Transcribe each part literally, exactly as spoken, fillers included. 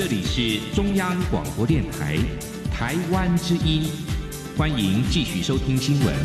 这里是中央广播电台台湾之音，欢迎继续收听新闻。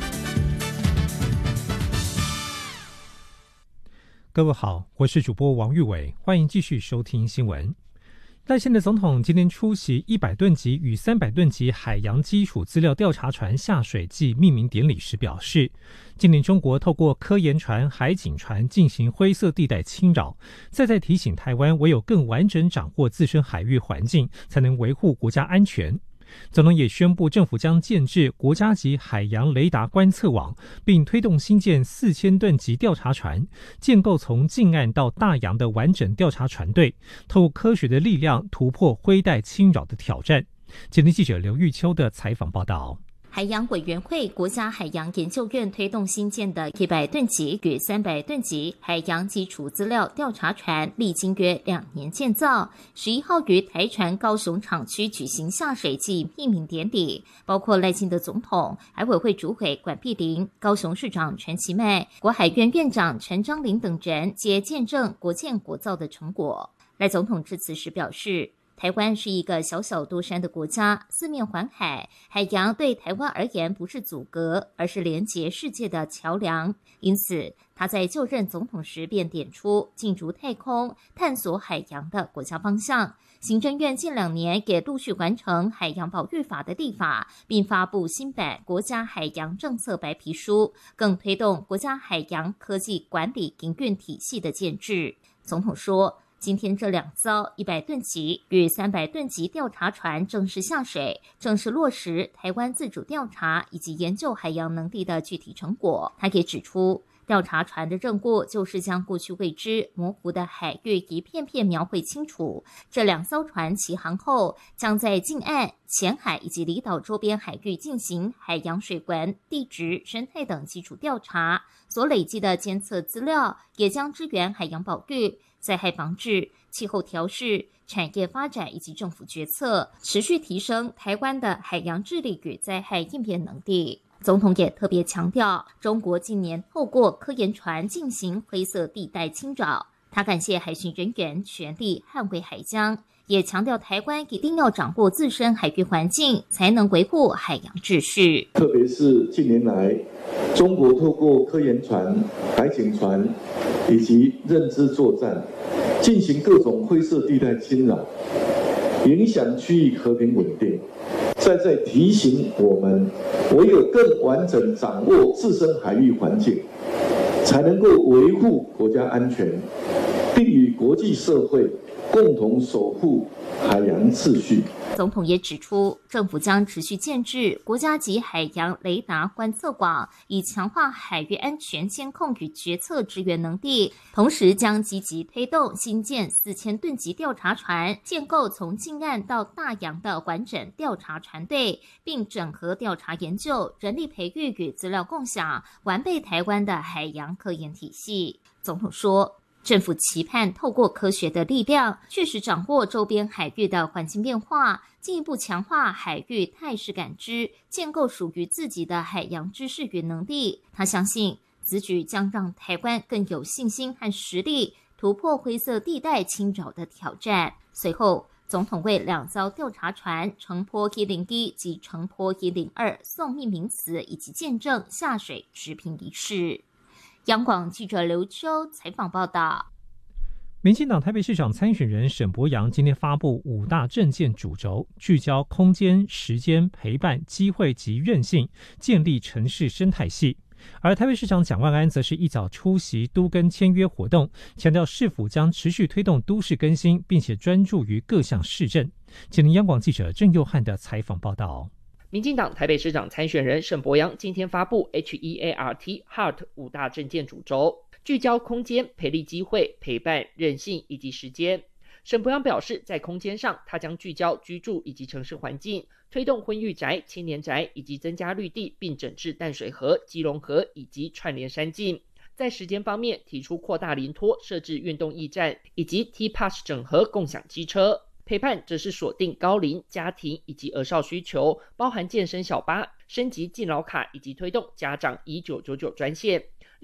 各位好，我是主播王玉伟，欢迎继续收听新闻。赖清德总统今天出席一百吨级与三百吨级海洋基础资料调查船下水暨命名典礼时表示，今年中国透过科研船、海警船进行灰色地带侵扰，再再提醒台湾唯有更完整掌握自身海域环境，才能维护国家安全。总统也宣布，政府将建置国家级海洋雷达观测网，并推动新建四千吨级调查船，建构从近岸到大洋的完整调查船队，透过科学的力量突破灰带侵扰的挑战。今天记者刘玉秋的采访报道。 海洋委员会国家海洋研究院推动新建的一百吨级与三百吨级海洋基础资料调查船，历经约两年建造，十一号于台船高雄厂区举行下水暨命名典礼，包括赖清德总统、海委会主委管碧玲、高雄市长陈其迈、国海院院长陈章麟等人，皆见证国建国造的成果。赖总统致辞时表示，台湾是一个小小多山的国家，四面环海，海洋对台湾而言不是阻隔，而是连结世界的桥梁。因此，他在就任总统时便点出进逐太空、探索海洋的国家方向。行政院近两年也陆续完成海洋保育法的立法，并发布新版国家海洋政策白皮书，更推动国家海洋科技管理营运体系的建制。总统说，今天这两艘一百吨级与三百吨级调查船正式下水，正式落实台湾自主调查以及研究海洋能力的具体成果。他也指出，调查船的任务就是将过去未知模糊的海域一片片描绘清楚。这两艘船起航后，将在近岸、浅海以及离岛周边海域进行海洋水文、地质、生态等基础调查，所累积的监测资料也将支援海洋保育、灾害防治、气候调适、产业发展以及政府决策，持续提升台湾的海洋治理与灾害应变能力。总统也特别强调，中国近年透过科研船进行灰色地带侵扰，他感谢海巡人员全力捍卫海疆，也强调台湾一定要掌握自身海域环境，才能维护海洋秩序。 特别是近年来，中国透过科研船、海警船以及认知作战，进行各种灰色地带侵扰，影响区域和平稳定，再再提醒我们，唯有更完整掌握自身海域环境，才能够维护国家安全，并与国际社会共同守护海洋秩序。 总统也指出，政府将持续建置国家级海洋雷达观测网，以强化海域安全监控与决策支援能力，同时将积极推动新建四千吨级调查船，建构从近岸到大洋的完整调查船队，并整合调查研究、人力培育与资料共享，完备台湾的海洋科研体系。总统说，政府期盼透过科学的力量，确实掌握周边海域的环境变化，进一步强化海域态势感知，建构属于自己的海洋知识与能力。他相信，此举将让台湾更有信心和实力突破灰色地带侵扰的挑战。随后，总统为两艘调查船澄波一零一及澄波一零二送命名词以及见证下水植评仪式。央广记者刘秋采访报道。 民进党台北市长参选人沈伯洋今天发布五大政见主轴，聚焦空间、时间、陪伴、机会及韧性，建立城市生态系。而台北市长蒋万安则是一早出席都更签约活动，强调市府将持续推动都市更新，并且专注于各项市政。请听央广记者郑佑汉的采访报道。 民进党台北市长参选人沈伯洋今天发布 H E A R T Heart 五大政见主轴，聚焦空间、培力机会、陪伴、韧性以及时间。沈伯洋表示，在空间上，他将聚焦居住以及城市环境，推动婚育宅、青年宅以及增加绿地，并整治淡水河、基隆河以及串联山径。在时间方面，提出扩大临托，设置运动驿站以及 T-Pass 整合共享机车。陪伴则是锁定高龄家庭以及儿少需求，包含健身小巴、升级敬老卡以及推动家长一九九九专线。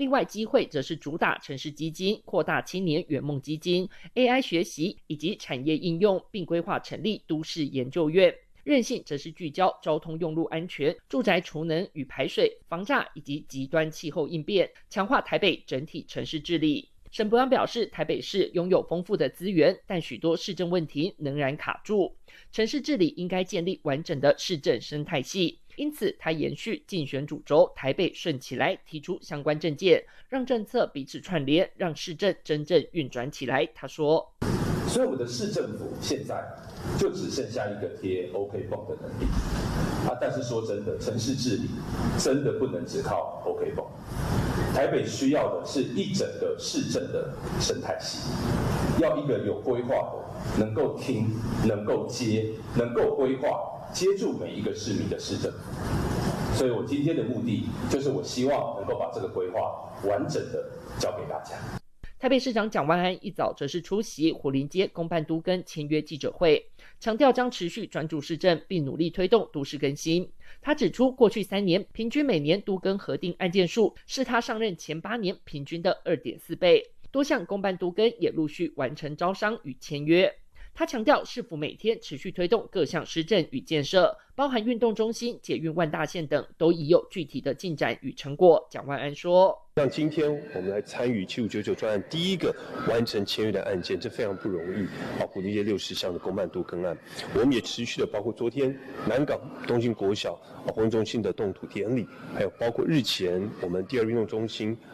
另外，机会则是主打城市基金、扩大青年圆梦基金、A I 学习以及产业应用，并规划成立都市研究院。韧性则是聚焦交通用路安全、住宅储能与排水、防诈以及极端气候应变，强化台北整体城市治理。沈伯洋表示，台北市拥有丰富的资源，但许多市政问题仍然卡住，城市治理应该建立完整的市政生态系。因此，他延续竞选主轴台北顺起来，提出相关政见，让政策彼此串联，让市政真正运转起来。他说， 所以我们的市政府现在就只剩下一个贴 OK 泵的能力啊！但是说真的，城市治理真的不能只靠 OK 泵。台北需要的是一整个市政的生态系，要一个有规划的，能够听、能够接、能够规划、接住每一个市民的市政府。所以我今天的目的就是，我希望能够把这个规划完整的交给大家。 台北市长蒋万安一早则是出席虎林街公办都更签约记者会，强调将持续专注市政，并努力推动都市更新。他指出，过去三年平均每年都更核定案件数是他上任前八年平均的 二点四 倍，多项公办都更也陆续完成招商与签约。他强调，市府每天持续推动各项施政与建设，包含运动中心、捷运万大线等，都已有具体的进展与成果。蒋万安说， 像今天我们来参与七五九九专案第一个完成签约的案件，这非常不容易。包括那些六十项的公办都更案，我们也持续的包括昨天南港东兴国小活动中心的动土典礼，还有包括日前我们第二运动中心